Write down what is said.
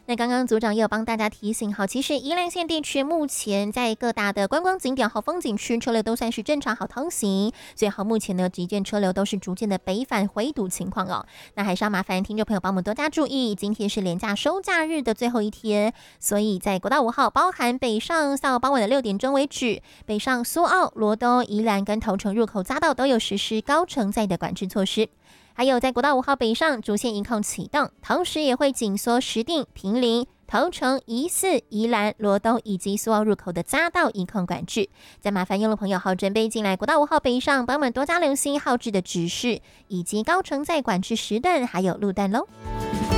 那刚刚组长也有帮大家提醒好，其实宜兰县地区目前在各大的观光景点和风景区车流都算是正常好通行，所以好目前呢，急件车流都是逐渐的北返回堵情况哦。那还是要麻烦听众朋友帮我们多加注意，今天是连假收假日的最后一天，所以在国道5号，包含北上到傍晚的6点钟为止，北上苏澳、罗东、宜兰跟头城入口匝道都有实施高承载的管制措施。还有在国道5号北上主线一控启动，同时也会紧缩石碇、坪林、头城、宜4、宜兰、罗东以及苏澳入口的匝道一控管制。再麻烦用路朋友好准备进来国道5号北上，帮我们多加留心号志的指示，以及高承载管制时段还有路段喽。